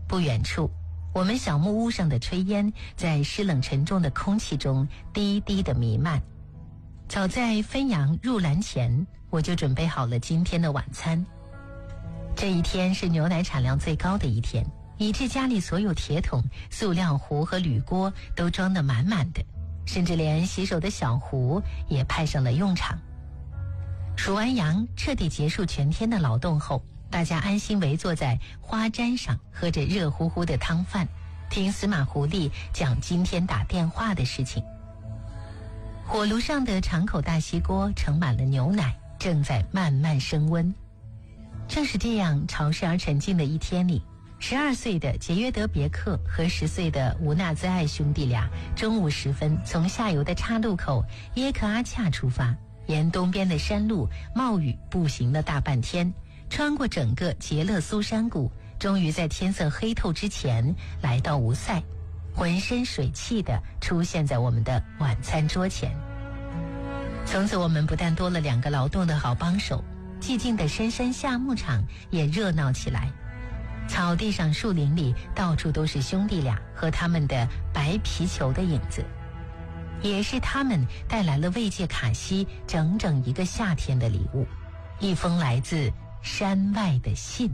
不远处，我们小木屋上的炊烟在湿冷沉重的空气中低低的弥漫。早在分阳入栏前，我就准备好了今天的晚餐。这一天是牛奶产量最高的一天，以致家里所有铁桶、塑料壶和铝锅都装得满满的，甚至连洗手的小壶也派上了用场。数完羊，彻底结束全天的劳动后，大家安心围坐在花毡上，喝着热乎乎的汤饭，听司马狐狸讲今天打电话的事情。火炉上的长口大锡锅盛满了牛奶，正在慢慢升温。正是这样潮湿而沉静的一天里，12岁的杰约德·别克和10岁的吴纳兹艾兄弟俩中午时分从下游的岔路口耶克阿恰出发，沿东边的山路冒雨步行了大半天，穿过整个杰勒苏山谷，终于在天色黑透之前来到吴塞，浑身水气地出现在我们的晚餐桌前。从此我们不但多了2个劳动的好帮手，寂静的深山下牧场也热闹起来。草地上、树林里到处都是兄弟俩和他们的白皮球的影子，也是他们带来了慰藉卡西整整1个夏天的礼物，一封来自山外的信。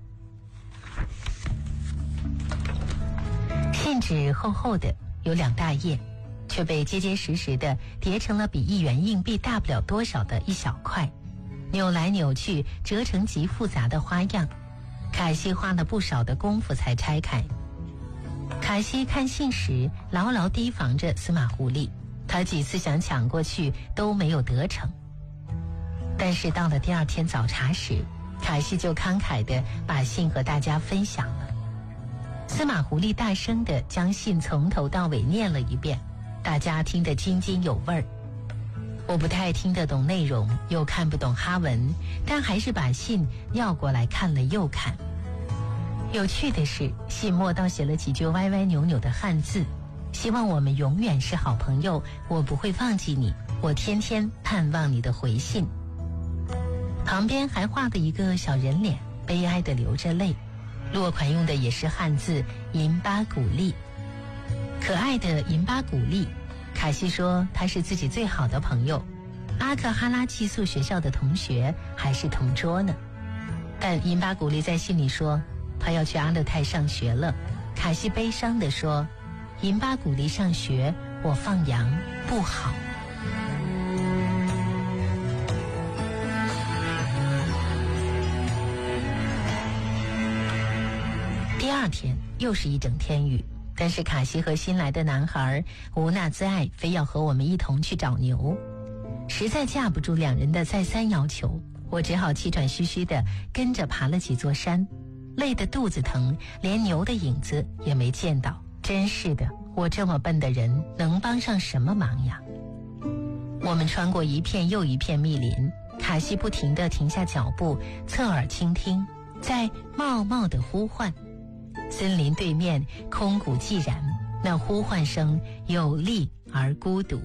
信纸厚厚的，有2大页，却被结结实实的叠成了比1元硬币大不了多少的一小块，扭来扭去，折成极复杂的花样。凯西花了不少的功夫才拆开。凯西看信时牢牢提防着司马狐狸，他几次想抢过去都没有得逞。但是到了第2天早茶时，凯西就慷慨地把信和大家分享了。司马狐狸大声地将信从头到尾念了一遍，大家听得津津有味儿。我不太听得懂内容，又看不懂哈文，但还是把信要过来看了又看。有趣的是，信末倒写了几句歪歪扭扭的汉字，希望我们永远是好朋友，我不会忘记你，我天天盼望你的回信。旁边还画了一个小人脸，悲哀地流着泪，落款用的也是汉字银巴古丽。可爱的银巴古丽，凯西说他是自己最好的朋友，阿克哈拉寄宿学校的同学，还是同桌呢。但银巴古丽在信里说他要去阿勒泰上学了。凯西悲伤地说，银巴古丽上学，我放羊不好。第2天又是一整天雨，但是卡西和新来的男孩吴纳兹艾非要和我们一同去找牛，实在架不住2人的再三要求，我只好气喘吁吁地跟着爬了几座山，累得肚子疼，连牛的影子也没见到。真是的，我这么笨的人能帮上什么忙呀？我们穿过一片又一片密林，卡西不停地停下脚步，侧耳倾听，在冒冒地呼唤。森林对面空谷寂然，那呼唤声有力而孤独。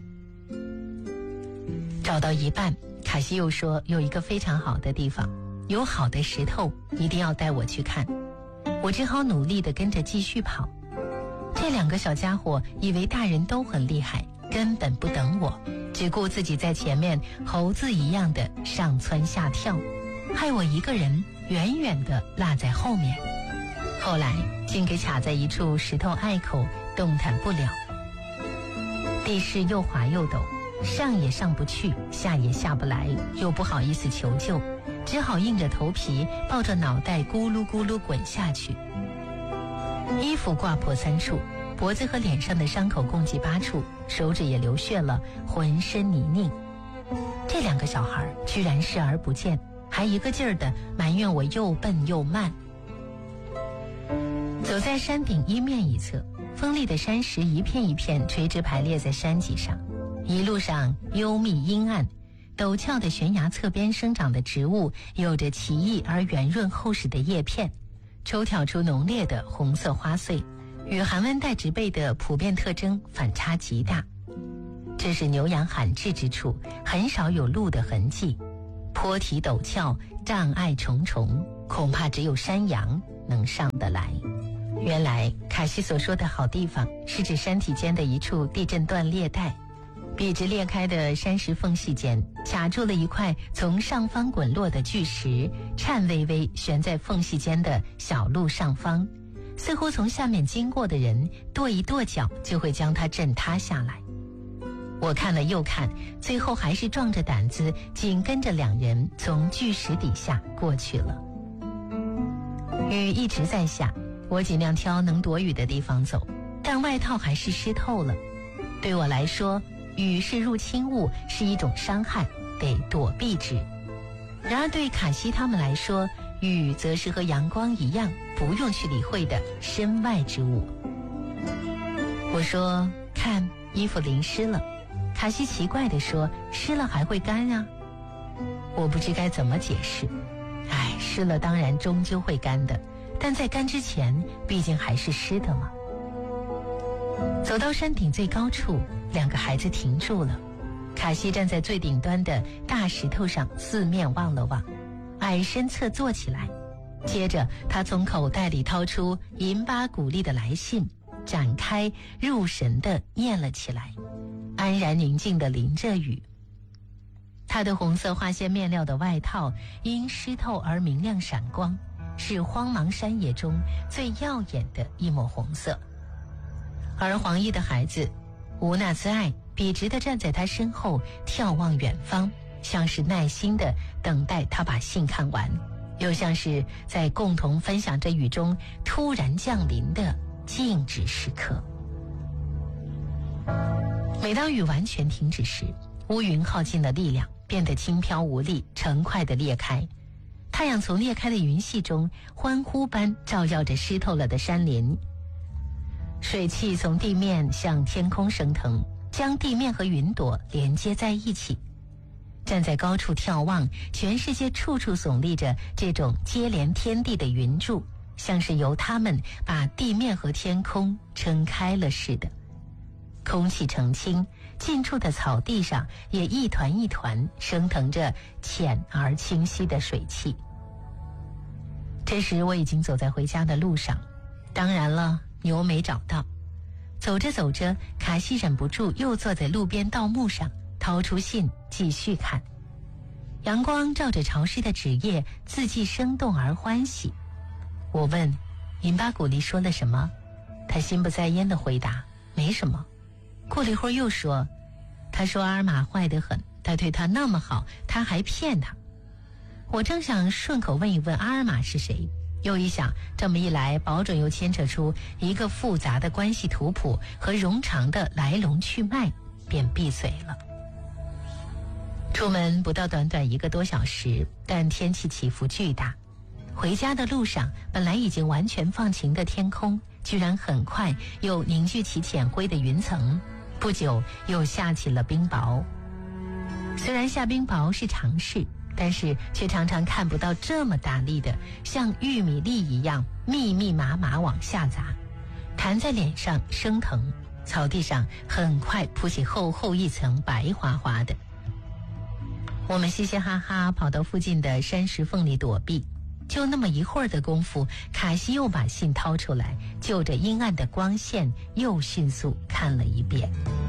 找到一半，卡西又说有一个非常好的地方，有好的石头，一定要带我去看。我只好努力地跟着继续跑。这2个小家伙以为大人都很厉害，根本不等我，只顾自己在前面猴子一样的上蹿下跳，害我一个人远远地落在后面。后来竟给卡在一处石头隘口，动弹不了。地势又滑又陡，上也上不去，下也下不来，又不好意思求救，只好硬着头皮抱着脑袋咕噜咕噜滚下去。衣服挂破3处，脖子和脸上的伤口共计8处，手指也流血了，浑身泥泞。这2个小孩居然视而不见，还一个劲儿地埋怨我又笨又慢。走在山顶一面一侧，锋利的山石一片一片垂直排列在山脊上，一路上幽密阴暗，陡峭的悬崖侧边生长的植物有着奇异而圆润厚实的叶片，抽挑出浓烈的红色花穗，与寒温带植被的普遍特征反差极大。这是牛羊罕至之处，很少有路的痕迹，坡体陡峭，障碍重重，恐怕只有山羊能上得来。 原来卡西所说的好地方是指山体间的一处地震断裂带，笔直裂开的山石缝隙间卡住了一块从上方滚落的巨石，颤巍巍悬在缝隙间的小路上方，似乎从下面经过的人跺一跺脚就会将它震塌下来。我看了又看，最后还是壮着胆子紧跟着两人从巨石底下过去了。雨一直在下，我尽量挑能躲雨的地方走，但外套还是湿透了。对我来说，雨是入侵物，是一种伤害，得躲避之。然而对卡西他们来说，雨则是和阳光一样不用去理会的身外之物。我说，看，衣服淋湿了。卡西奇怪地说，湿了还会干啊。我不知该怎么解释。湿了当然终究会干的，但在干之前毕竟还是湿的嘛。走到山顶最高处，两个孩子停住了。卡西站在最顶端的大石头上四面望了望，矮身侧坐起来，接着他从口袋里掏出银巴古丽的来信，展开入神地念了起来，安然宁静地淋着雨。他的红色花线面料的外套因湿透而明亮闪光，是荒茫山野中最耀眼的一抹红色。而黄衣的孩子吴纳兹艾笔直地站在他身后，眺望远方，像是耐心地等待他把信看完，又像是在共同分享着雨中突然降临的静止时刻。每当雨完全停止时，乌云耗尽了力量，变得轻飘无力，成块地裂开。太阳从裂开的云系中欢呼般照耀着湿透了的山林，水汽从地面向天空升腾，将地面和云朵连接在一起。站在高处眺望，全世界处处耸立着这种接连天地的云柱，像是由它们把地面和天空撑开了似的。空气澄清，近处的草地上也一团一团升腾着浅而清晰的水汽。这时我已经走在回家的路上，当然了，牛没找到。走着走着，卡西忍不住又坐在路边稻木上，掏出信继续看。阳光照着潮湿的纸页，字迹生动而欢喜。我问银巴古丽说了什么，他心不在焉地回答，没什么。过了一会儿又说，他说阿尔玛坏得很，他对他那么好，他还骗他。我正想顺口问一问阿尔玛是谁，又一想，这么一来保准又牵扯出一个复杂的关系图谱和冗长的来龙去脉，便闭嘴了。出门不到短短1个多小时，但天气起伏巨大。回家的路上，本来已经完全放晴的天空，居然很快又凝聚起浅灰的云层，不久又下起了冰雹。虽然下冰雹是常事，但是却常常看不到这么大力的，像玉米粒一样密密麻麻往下砸，弹在脸上生疼，草地上很快铺起厚厚一层白花花的。我们嘻嘻哈哈跑到附近的山石缝里躲避，就那么一会儿的功夫，卡西又把信掏出来，就着阴暗的光线又迅速看了一遍。